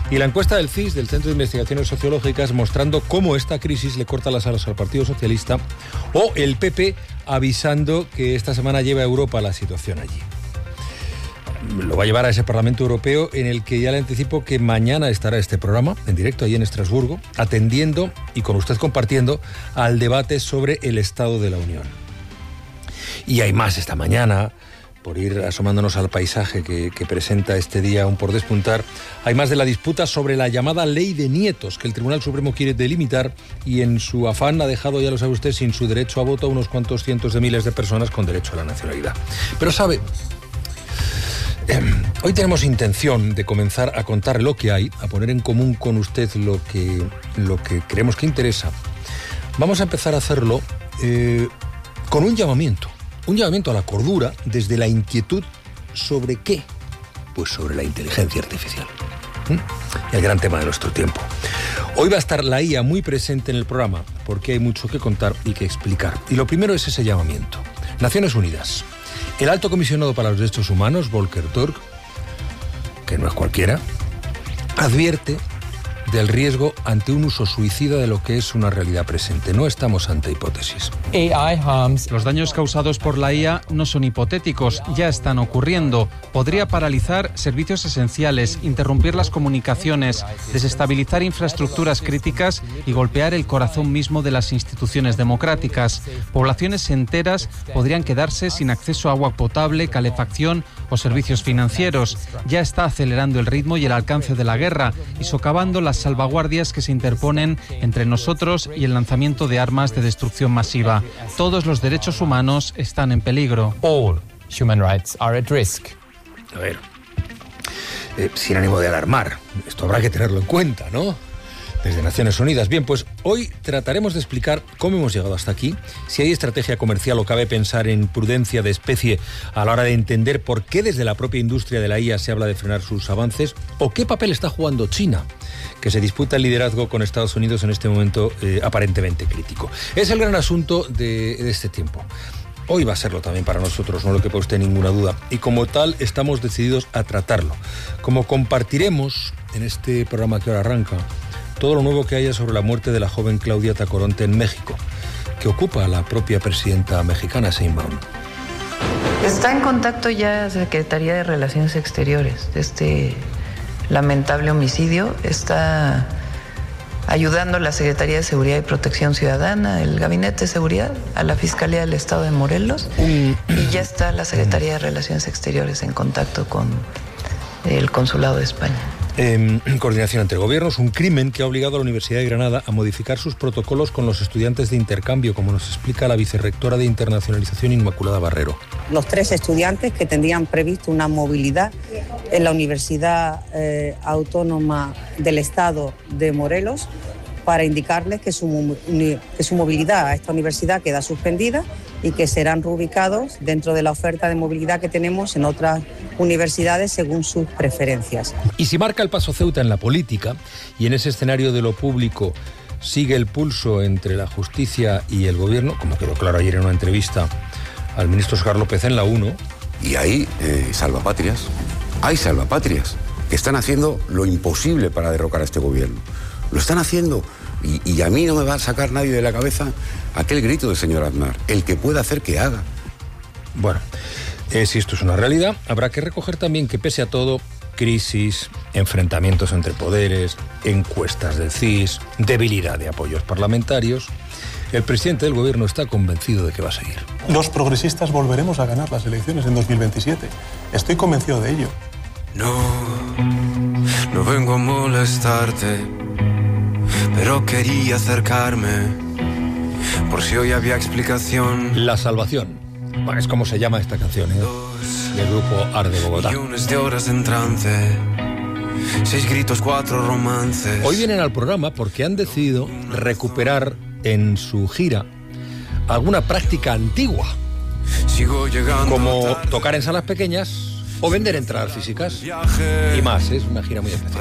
Y la encuesta del CIS, del Centro de Investigaciones Sociológicas, mostrando cómo esta crisis le corta las alas al Partido Socialista, o el PP avisando que esta semana lleva a Europa la situación allí. Lo va a llevar a ese Parlamento Europeo, en el que ya le anticipo que mañana estará este programa en directo allí en Estrasburgo, atendiendo y con usted compartiendo al debate sobre el Estado de la Unión. Y hay más esta mañana, por ir asomándonos al paisaje que presenta este día aún por despuntar. Hay más de la disputa sobre la llamada ley de nietos, que el Tribunal Supremo quiere delimitar, y en su afán ha dejado, ya lo sabe usted, sin su derecho a voto a unos cuantos cientos de miles de personas con derecho a la nacionalidad. Pero sabe, hoy tenemos intención de comenzar a contar lo que hay, a poner en común con usted lo que creemos que interesa. Vamos a empezar a hacerlo con un llamamiento a la cordura desde la inquietud. ¿Sobre qué? Pues sobre la inteligencia artificial. El gran tema de nuestro tiempo. Hoy va a estar la IA muy presente en el programa, porque hay mucho que contar y que explicar. Y lo primero es ese llamamiento. Naciones Unidas. El Alto Comisionado para los Derechos Humanos, Volker Turk, que no es cualquiera, advierte del riesgo ante un uso suicida de lo que es una realidad presente. No estamos ante hipótesis. Los daños causados por la IA no son hipotéticos, ya están ocurriendo. Podría paralizar servicios esenciales, interrumpir las comunicaciones, desestabilizar infraestructuras críticas y golpear el corazón mismo de las instituciones democráticas. Poblaciones enteras podrían quedarse sin acceso a agua potable, calefacción o servicios financieros. Ya está acelerando el ritmo y el alcance de la guerra y socavando las salvaguardias que se interponen entre nosotros y el lanzamiento de armas de destrucción masiva. Todos los derechos humanos están en peligro. All human rights are at risk. A ver, sin ánimo de alarmar, esto habrá que tenerlo en cuenta, ¿no? Desde Naciones Unidas. Bien, pues hoy trataremos de explicar cómo hemos llegado hasta aquí, si hay estrategia comercial o cabe pensar en prudencia de especie a la hora de entender por qué desde la propia industria de la IA se habla de frenar sus avances, o qué papel está jugando China, que se disputa el liderazgo con Estados Unidos en este momento aparentemente crítico. Es el gran asunto de este tiempo. Hoy va a serlo también para nosotros, no lo quepa usted ninguna duda. Y como tal, estamos decididos a tratarlo. Como compartiremos en este programa que ahora arranca todo lo nuevo que haya sobre la muerte de la joven Claudia Tacoronte en México, que ocupa a la propia presidenta mexicana, Sheinbaum. Está en contacto ya la Secretaría de Relaciones Exteriores de este lamentable homicidio. Está ayudando la Secretaría de Seguridad y Protección Ciudadana, el Gabinete de Seguridad, a la Fiscalía del Estado de Morelos, y ya está la Secretaría de Relaciones Exteriores en contacto con el Consulado de España. Coordinación entre gobiernos, un crimen que ha obligado a la Universidad de Granada a modificar sus protocolos con los estudiantes de intercambio, como nos explica la vicerrectora de Internacionalización, Inmaculada Barrero. Los 3 estudiantes que tendrían previsto una movilidad en la Universidad Autónoma del Estado de Morelos, para indicarles que su movilidad a esta universidad queda suspendida y que serán reubicados dentro de la oferta de movilidad que tenemos en otras universidades según sus preferencias. Y si marca el paso Ceuta en la política, y en ese escenario de lo público sigue el pulso entre la justicia y el gobierno, como quedó claro ayer en una entrevista al ministro Óscar López en la 1. Y hay salvapatrias que están haciendo lo imposible para derrocar a este gobierno. Lo están haciendo. Y a mí no me va a sacar nadie de la cabeza aquel grito del señor Aznar. El que pueda hacer, que haga. Bueno, si esto es una realidad, habrá que recoger también que, pese a todo, crisis, enfrentamientos entre poderes, encuestas del CIS, debilidad de apoyos parlamentarios, el presidente del gobierno está convencido de que va a seguir. Los progresistas volveremos a ganar las elecciones en 2027. Estoy convencido de ello. No vengo a molestarte, pero quería acercarme, por si hoy había explicación. La salvación, bueno, es como se llama esta canción, del grupo AR de Bogotá. Millones de horas en trance, 6 gritos, 4 romances. Hoy vienen al programa porque han decidido recuperar en su gira alguna práctica antigua, como tocar en salas pequeñas o vender entradas físicas y más. Es una gira muy especial.